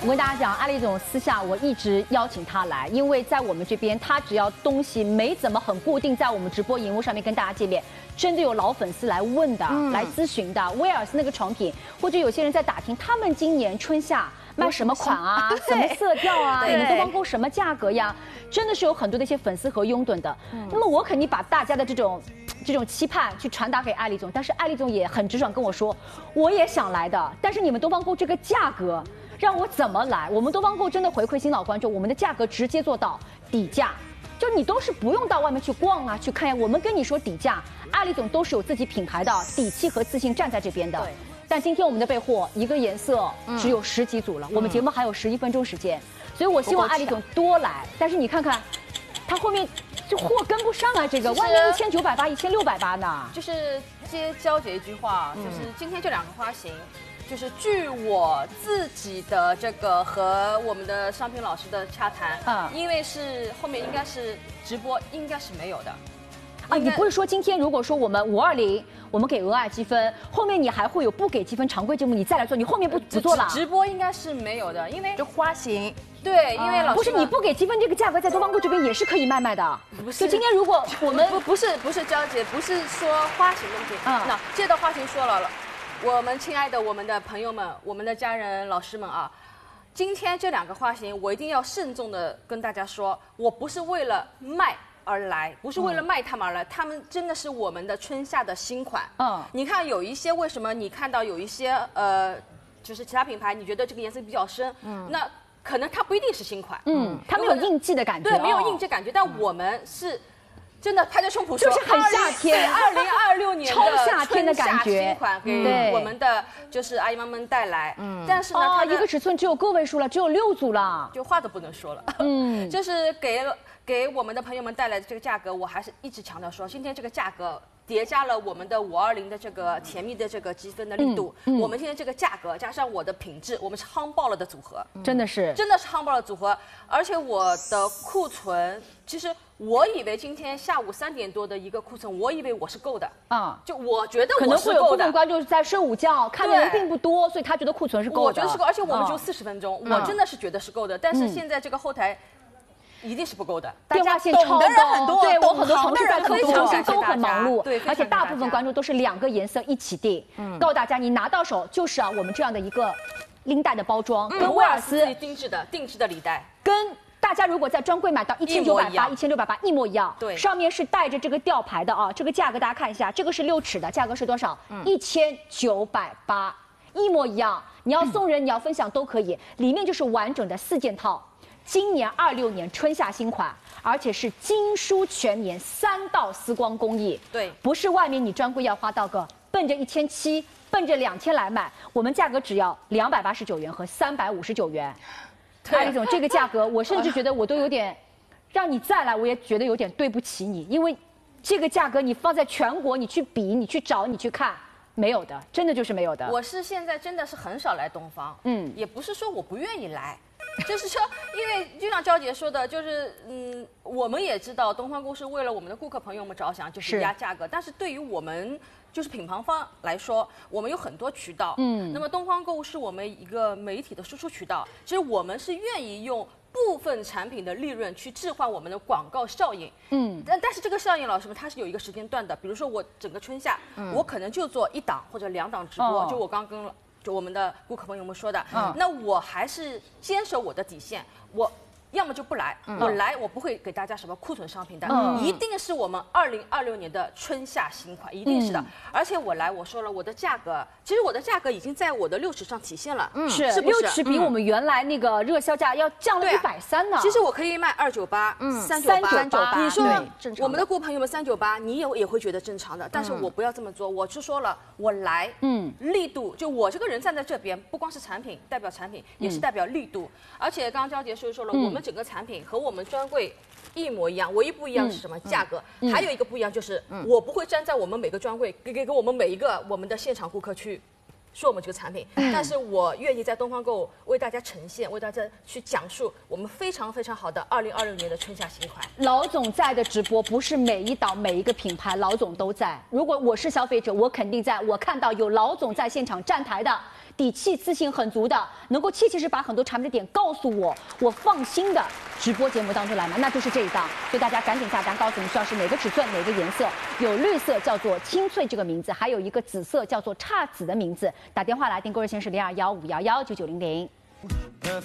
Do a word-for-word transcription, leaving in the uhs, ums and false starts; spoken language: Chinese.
我跟大家讲，艾丽总私下我一直邀请她来，因为在我们这边，她只要东西没怎么很固定，在我们直播荧幕上面跟大家见面，真的有老粉丝来问的，嗯、来咨询的。威尔斯那个床品，或者有些人在打听，他们今年春夏卖什么款啊，什么色调啊，你们东方购什么价格呀？真的是有很多的一些粉丝和拥趸的。嗯、那么我肯定把大家的这种。 这种期盼去传达给艾丽总，但是艾丽总也很直爽跟我说，我也想来的，但是你们东方购这个价格，让我怎么来？我们东方购真的回馈新老观众，我们的价格直接做到底价，就你都是不用到外面去逛啊，去看呀。我们跟你说底价，艾丽总都是有自己品牌的底气和自信站在这边的。对。但今天我们的备货一个颜色只有十几组了，嗯、我们节目还有十一分钟时间，所以我希望艾丽总多来。但是你看看，他后面。 这货跟不上啊！这个外面一千九百八、一千六百八呢。 就是接娇姐一句话，就是今天这两个花型，就是据我自己的这个和我们的商品老师的洽谈，嗯，因为是后面应该是直播，应该是没有的。 啊，你不是说今天如果说我们五二零，我们给额外积分，后面你还会有不给积分常规节目，你再来做，你后面不不做了？ 直播应该是没有的，因为这花型。 对，因为老师不是你不给积分，这个价格在东方购这边也是可以卖卖的。 不是， 就今天如果我们不不是不是娇姐，不是说花型问题。嗯，那接着花型说了，我们亲爱的我们的朋友们，我们的家人老师们啊，今天这两个花型，我一定要慎重的跟大家说，我不是为了卖。 而来不是为了卖他们而来，他们真的是我们的春夏的新款。嗯，你看有一些为什么你看到有一些呃，就是其他品牌，你觉得这个颜色比较深，嗯，那可能它不一定是新款， 嗯，它没有应季的感觉， 对，没有应季感觉，但我们是。 真的拍着胸脯说， 就是很夏天， 二零二六年超夏天的感觉， 新款给我们的就是阿姨妈们带来。嗯，但是呢，它一个尺寸只有个位数了，只有六组了， 就话都不能说了。嗯，就是给给我们的朋友们带来的这个价格，我还是一直强调说，今天这个价格。 叠加了我们的五二零的这个甜蜜的这个积分的力度，嗯嗯、我们现在这个价格加上我的品质，我们是夯爆了的组合， 真的是， 真的是夯爆了组合。而且我的库存，其实我以为今天下午三点多的一个库存，我以为我是够的啊，就我觉得可能会有部分观众在睡午觉，看的人并不多，所以他觉得库存是够的。 我觉得是够，而且我们只有四十分钟，嗯、我真的是觉得是够的。但是现在这个后台。 一定是不够的， 电话线超高，对我很多同事在客服上都很忙碌， 对， 而且大部分观众都是两个颜色一起订。嗯，告诉大家，你拿到手就是啊，我们这样的一个拎带的包装，跟威尔斯定制的定制的礼袋， 跟大家如果在专柜买到一千九百八、一千六百八一模一样。对，上面是带着这个吊牌的啊，这个价格大家看一下，这个是六尺的，价格是多少？一千九百八，一模一样。你要送人，你要分享都可以，里面就是完整的四件套。 今年二六年春夏新款，而且是精梳全棉三道丝光工艺。 对， 不是外面你专柜要花到个奔着一千七、奔着两千来买，我们价格只要两百八十九元和三百五十九元。艾丽总，这个价格我甚至觉得我都有点，让你再来我也觉得有点对不起你，因为这个价格你放在全国你去比、你去找、你去看。 没有的，真的就是没有的。 我是现在真的是很少来东方，嗯，也不是说我不愿意来，就是说，因为就像娇姐说的，就是嗯，我们也知道东方购是为了我们的顾客朋友们着想，就是压价格，但是对于我们就是品牌方来说，我们有很多渠道，嗯，那么东方购是我们一个媒体的输出渠道，其实我们是愿意用。 部分产品的利润去置换我们的广告效应，嗯，但但是这个效应，老师们它是有一个时间段的。比如说我整个春夏，嗯、我可能就做一档或者两档直播，哦、就我刚跟就我们的顾客朋友们说的，嗯、那我还是坚守我的底线，我。 要么就不来，嗯、我来我不会给大家什么库存商品的，嗯、一定是我们二零二六年的春夏新款，一定是的。嗯、而且我来，我说了我的价格，其实我的价格已经在我的六尺上体现了， 嗯，是六尺比我们原来那个热销价要降了一百三呢。 其实我可以卖二九八，嗯，三九八，你说我们的顾客朋友们三九八，你也也会觉得正常的，但是我不要这么做，我是说了，我来，嗯，力度就我这个人站在这边，不光是产品代表产品，也是代表力度，而且刚刚娇姐说说了，我们。 整个产品和我们专柜一模一样，唯一不一样是什么？价格。还有一个不一样就是，我不会站在我们每个专柜给给给我们每一个我们的现场顾客去说我们这个产品，但是我愿意在东方购为大家呈现，为大家去讲述我们非常非常好的二零二六年的春夏新款。 老总在的直播不是每一档每一个品牌老总都在，如果我是消费者，我肯定在，我看到有老总在现场站台的。 底气、自信很足的，能够切切实把很多产品的点告诉我，我放心的直播节目当中来买，那就是这一档。所以大家赶紧下单，告诉我们需要是哪个尺寸、哪个颜色，有绿色叫做清脆这个名字，还有一个紫色叫做姹紫的名字。打电话来订购热线是零二幺五幺幺九九零零。